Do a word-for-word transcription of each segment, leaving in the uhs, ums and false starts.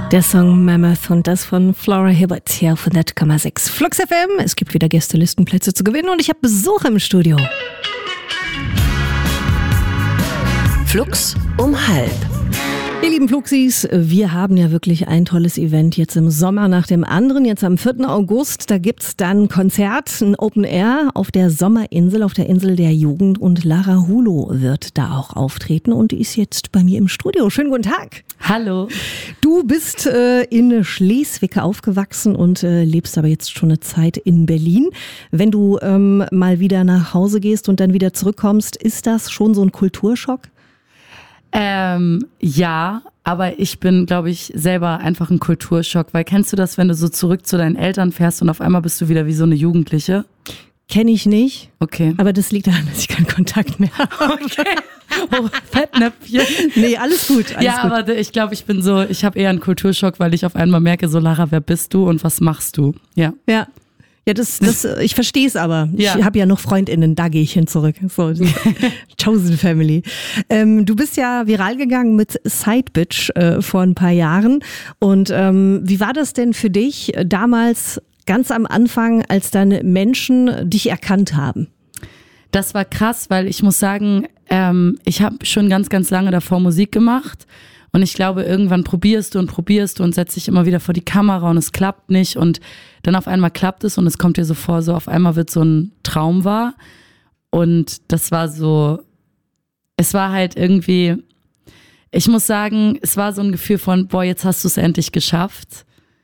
Der Song Mammoth und das von Flora Hibbert hier auf hundert Komma sechs Flux F M. Es gibt wieder Gästelistenplätze zu gewinnen und ich habe Besuch im Studio. Flux um halb. Ihr lieben Fluxis, wir haben ja wirklich ein tolles Event jetzt im Sommer nach dem anderen. Jetzt am vierten August, da gibt's dann ein Konzert, ein Open Air auf der Sommerinsel, auf der Insel der Jugend. Und Lara Hulo wird da auch auftreten und ist jetzt bei mir im Studio. Schönen guten Tag. Hallo. Du bist äh, in Schleswig aufgewachsen und äh, lebst aber jetzt schon eine Zeit in Berlin. Wenn du ähm, mal wieder nach Hause gehst und dann wieder zurückkommst, ist das schon so ein Kulturschock? Ähm, ja, aber ich bin, glaube ich, selber einfach ein Kulturschock, weil kennst du das, wenn du so zurück zu deinen Eltern fährst und auf einmal bist du wieder wie so eine Jugendliche? Kenne ich nicht. Okay. Aber das liegt daran, dass ich keinen Kontakt mehr habe. Okay. Oh, Fettnäpfchen. Nee, alles gut. Alles ja, gut. aber ich glaube, ich bin so, ich habe eher einen Kulturschock, weil ich auf einmal merke, so Lara, wer bist du und was machst du? Ja. Ja. Ja, das, das, ich verstehe es aber. Ja. Ich habe ja noch FreundInnen, da gehe ich hin zurück. So, Chosen Family. Ähm, du bist ja viral gegangen mit Side Bitch äh, vor ein paar Jahren. Und ähm, wie war das denn für dich damals, ganz am Anfang, als dann Menschen dich erkannt haben? Das war krass, weil ich muss sagen, ähm, ich habe schon ganz, ganz lange davor Musik gemacht. Und ich glaube, irgendwann probierst du und probierst du und setzt dich immer wieder vor die Kamera und es klappt nicht. Und dann auf einmal klappt es und es kommt dir so vor, so auf einmal wird so ein Traum wahr. Und das war so, es war halt irgendwie, ich muss sagen, es war so ein Gefühl von, boah, jetzt hast du es endlich geschafft.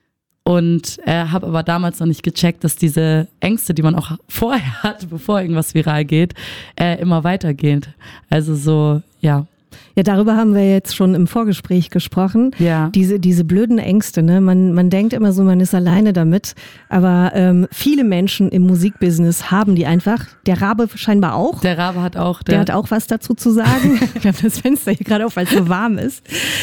Und äh, habe aber damals noch nicht gecheckt, dass diese Ängste, die man auch vorher hat, bevor irgendwas viral geht, äh, immer weitergeht. Also so, ja. Ja, darüber haben wir jetzt schon im Vorgespräch gesprochen. Ja. Diese, diese blöden Ängste, ne? Man, man denkt immer so, man ist alleine damit. Aber ähm, viele Menschen im Musikbusiness haben die einfach. Der Rabe scheinbar auch. Der Rabe hat auch. Der, der hat auch was dazu zu sagen. Ich habe das Fenster hier gerade auf, weil es so warm ist.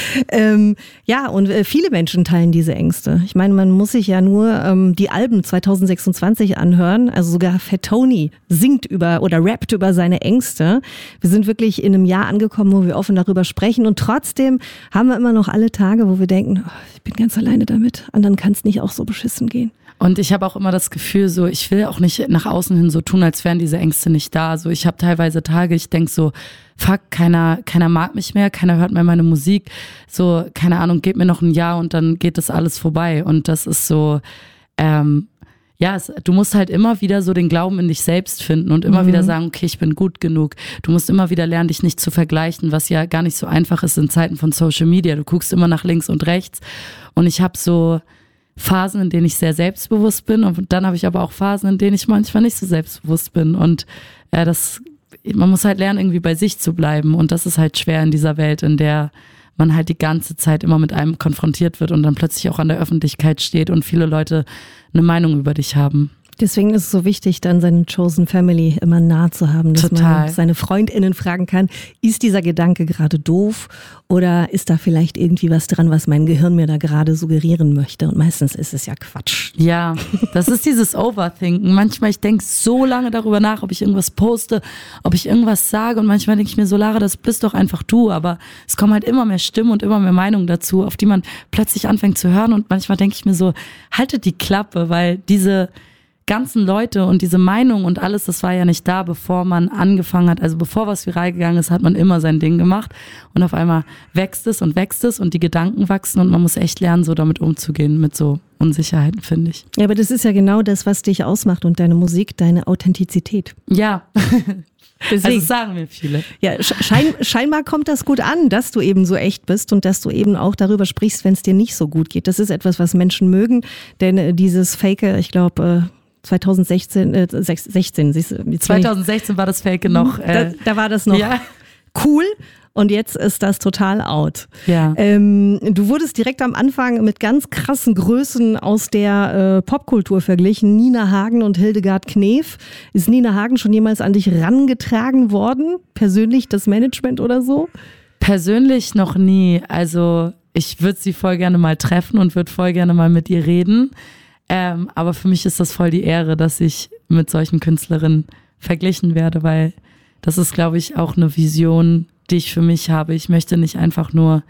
Ähm, ja, und äh, viele Menschen teilen diese Ängste. Ich meine, man muss sich ja nur ähm, die Alben zwanzig sechsundzwanzig anhören. Also sogar Fat Tony singt über oder rappt über seine Ängste. Wir sind wirklich in einem Jahr angekommen, wo wir offen darüber sprechen und trotzdem haben wir immer noch alle Tage, wo wir denken, oh, ich bin ganz alleine damit, anderen kann es nicht auch so beschissen gehen. Und ich habe auch immer das Gefühl, so ich will auch nicht nach außen hin so tun, als wären diese Ängste nicht da. So ich habe teilweise Tage, ich denke so, fuck, keiner, keiner mag mich mehr, keiner hört mehr meine Musik. So, keine Ahnung, gib mir noch ein Jahr und dann geht das alles vorbei. Und das ist so, ähm, ja, es, du musst halt immer wieder so den Glauben in dich selbst finden und immer mhm. wieder sagen, okay, ich bin gut genug. Du musst immer wieder lernen, dich nicht zu vergleichen, was ja gar nicht so einfach ist in Zeiten von Social Media. Du guckst immer nach links und rechts und ich habe so Phasen, in denen ich sehr selbstbewusst bin und dann habe ich aber auch Phasen, in denen ich manchmal nicht so selbstbewusst bin und äh, das, man muss halt lernen, irgendwie bei sich zu bleiben und das ist halt schwer in dieser Welt, in der man halt die ganze Zeit immer mit einem konfrontiert wird und dann plötzlich auch an der Öffentlichkeit steht und viele Leute eine Meinung über dich haben. Deswegen ist es so wichtig, dann seine Chosen Family immer nah zu haben, dass Total. man seine FreundInnen fragen kann, ist dieser Gedanke gerade doof oder ist da vielleicht irgendwie was dran, was mein Gehirn mir da gerade suggerieren möchte? Und meistens ist es ja Quatsch. Ja, das ist dieses Overthinken. Manchmal, ich denke so lange darüber nach, ob ich irgendwas poste, ob ich irgendwas sage und manchmal denke ich mir so, Lara, das bist doch einfach du, aber es kommen halt immer mehr Stimmen und immer mehr Meinungen dazu, auf die man plötzlich anfängt zu hören und manchmal denke ich mir so, haltet die Klappe, weil diese ganzen Leute und diese Meinung und alles, das war ja nicht da, bevor man angefangen hat. Also bevor was viral gegangen ist, hat man immer sein Ding gemacht und auf einmal wächst es und wächst es und die Gedanken wachsen und man muss echt lernen, so damit umzugehen, mit so Unsicherheiten, finde ich. Ja, aber das ist ja genau das, was dich ausmacht und deine Musik, deine Authentizität. Ja, Deswegen. Also das sagen mir viele. Ja, schein, scheinbar kommt das gut an, dass du eben so echt bist und dass du eben auch darüber sprichst, wenn es dir nicht so gut geht. Das ist etwas, was Menschen mögen, denn äh, dieses Fake, ich glaube, äh, zwanzig sechzehn, äh, sechzehn, siehst du, zwanzig sechzehn war das Fake noch. Äh, da, da war das noch ja. cool. Und jetzt ist das total out. Ja. Ähm, du wurdest direkt am Anfang mit ganz krassen Größen aus der äh, Popkultur verglichen. Nina Hagen und Hildegard Knef. Ist Nina Hagen schon jemals an dich rangetragen worden? Persönlich das Management oder so? Persönlich noch nie. Also ich würde sie voll gerne mal treffen und würde voll gerne mal mit ihr reden. Ähm, aber für mich ist das voll die Ehre, dass ich mit solchen Künstlerinnen verglichen werde, weil das ist, glaube ich, auch eine Vision, die ich für mich habe. Ich möchte nicht einfach nur,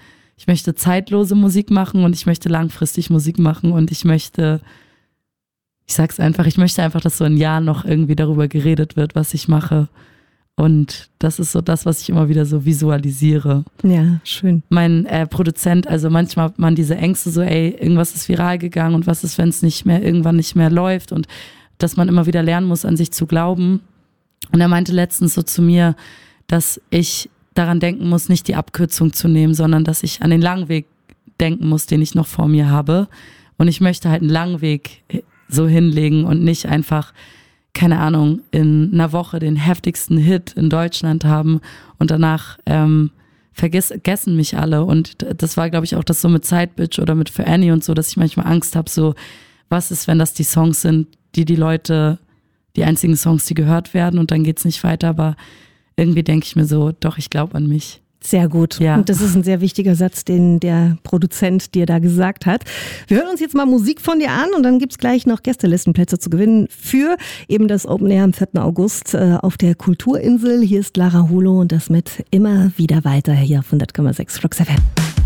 ich möchte zeitlose Musik machen und ich möchte langfristig Musik machen und ich möchte, ich sag's einfach, ich möchte einfach, dass so ein Jahr noch irgendwie darüber geredet wird, was ich mache. Und das ist so das, was ich immer wieder so visualisiere. Ja, schön. Mein äh, Produzent, also manchmal hat man diese Ängste so, ey, irgendwas ist viral gegangen und was ist, wenn es nicht mehr, irgendwann nicht mehr läuft und dass man immer wieder lernen muss, an sich zu glauben. Und er meinte letztens so zu mir, dass ich daran denken muss, nicht die Abkürzung zu nehmen, sondern dass ich an den langen Weg denken muss, den ich noch vor mir habe. Und ich möchte halt einen langen Weg so hinlegen und nicht einfach, keine Ahnung, in einer Woche den heftigsten Hit in Deutschland haben und danach ähm, vergessen mich alle. Und das war, glaube ich, auch das so mit Sidebitch oder mit Für Annie und so, dass ich manchmal Angst habe, so, was ist, wenn das die Songs sind, die die Leute, die einzigen Songs, die gehört werden und dann geht's nicht weiter, aber irgendwie denke ich mir so, doch, ich glaube an mich. Sehr gut. Ja. Und das ist ein sehr wichtiger Satz, den der Produzent dir da gesagt hat. Wir hören uns jetzt mal Musik von dir an und dann gibt's gleich noch Gästelistenplätze zu gewinnen für eben das Open Air am vierten August äh, auf der Kulturinsel. Hier ist Lara Hulo und das mit Immer wieder weiter hier auf hundert Komma sechs Flux F M.